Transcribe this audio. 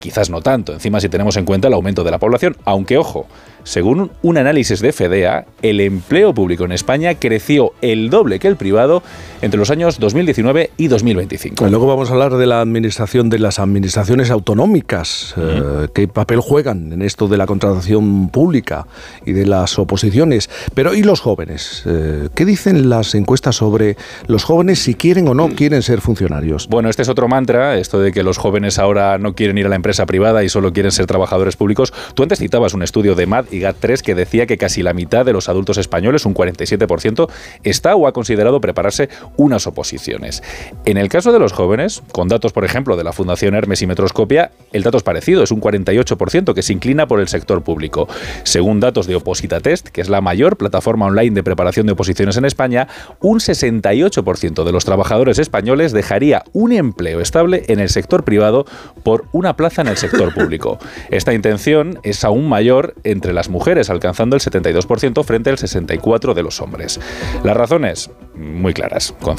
Quizás no tanto, encima si tenemos en cuenta el aumento de la población, aunque ojo, según un análisis de FEDEA, el empleo público en España creció el doble que el privado entre los años 2019 y 2025. Luego vamos a hablar de la administración, de las administraciones autonómicas, qué papel juegan en esto de la contratación pública y de las oposiciones. Pero ¿y los jóvenes? ¿Qué dicen las encuestas sobre los jóvenes si quieren o no quieren ser funcionarios? Bueno, este es otro mantra, esto de que los jóvenes ahora no quieren ir a la empresa privada y solo quieren ser trabajadores públicos. Tú antes citabas un estudio de MAD y GAT3 que decía que casi la mitad de los adultos españoles, un 47%, está o ha considerado prepararse unas oposiciones. En el caso de los jóvenes, con datos, por ejemplo, de la Fundación Hermes y Metroscopia, el dato es parecido, es un 48% que se inclina por el sector público. Según datos de Opositatest, que es la mayor plataforma online de preparación de oposiciones en España, un 68% de los trabajadores españoles dejaría un empleo estable en el sector privado por una plaza en el sector público. Esta intención es aún mayor entre las mujeres, alcanzando el 72% frente al 64% de los hombres. Las razones, muy claras.